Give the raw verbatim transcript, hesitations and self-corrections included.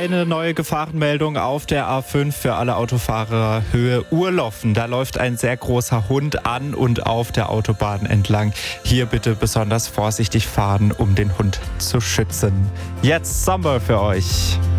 eine neue Gefahrenmeldung auf der A fünf für alle Autofahrer Höhe Urloffen. Da läuft ein sehr großer Hund an und auf der Autobahn entlang. Hier bitte besonders vorsichtig fahren, um den Hund zu schützen. Jetzt Summer für euch.